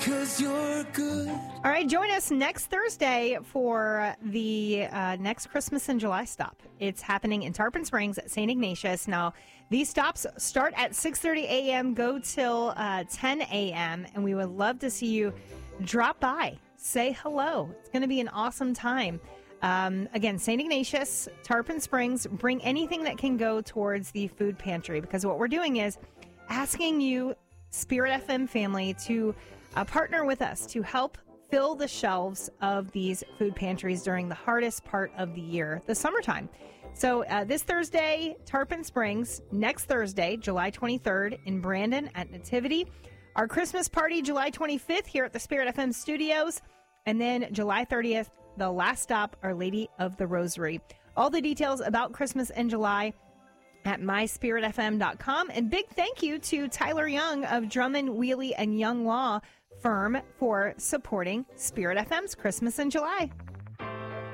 'cause you're good. All right, join us next Thursday for the next Christmas in July stop. It's happening in Tarpon Springs at St. Ignatius. Now, these stops start at 6:30 a.m., go till 10 a.m., and we would love to see you drop by, say hello. It's going to be an awesome time. Again, St. Ignatius, Tarpon Springs, bring anything that can go towards the food pantry, because what we're doing is asking you, Spirit FM family, to partner with us to help fill the shelves of these food pantries during the hardest part of the year, the summertime. So this Thursday, Tarpon Springs. Next Thursday, July 23rd, in Brandon at Nativity. Our Christmas party, July 25th, here at the Spirit FM studios. And then July 30th, the last stop, Our Lady of the Rosary. All the details about Christmas in July at myspiritfm.com. And big thank you to Tyler Young of Drummond, Wheelie, and Young Law Firm for supporting Spirit FM's Christmas in July.